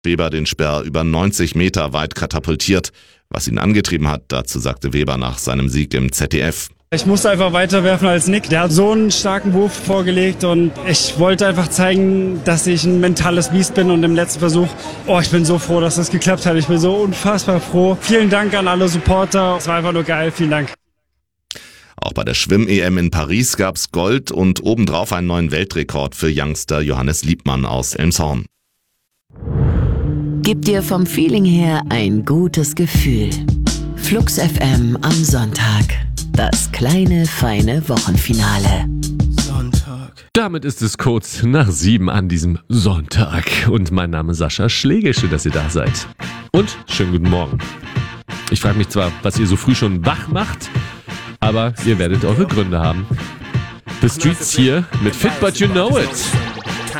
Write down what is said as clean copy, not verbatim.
Weber den Speer über 90 Meter weit katapultiert. Was ihn angetrieben hat, dazu sagte Weber nach seinem Sieg im ZDF. Ich musste einfach weiter werfen als Nick. Der hat so einen starken Wurf vorgelegt und ich wollte einfach zeigen, dass ich ein mentales Biest bin und im letzten Versuch, ich bin so froh, dass das geklappt hat. Ich bin so unfassbar froh. Vielen Dank an alle Supporter. Es war einfach nur geil. Vielen Dank. Auch bei der Schwimm-EM in Paris gab's Gold und obendrauf einen neuen Weltrekord für Youngster Johannes Liebmann aus Elmshorn. Gib dir vom Feeling her ein gutes Gefühl. Flux FM am Sonntag. Das kleine, feine Wochenfinale. Sonntag. Damit ist es kurz nach 7 an diesem Sonntag. Und mein Name ist Sascha Schlegel. Schön, dass ihr da seid. Und schönen guten Morgen. Ich frage mich zwar, was ihr so früh schon wach macht, aber ihr werdet eure Gründe haben. The Streets hier mit Fit But You Know It.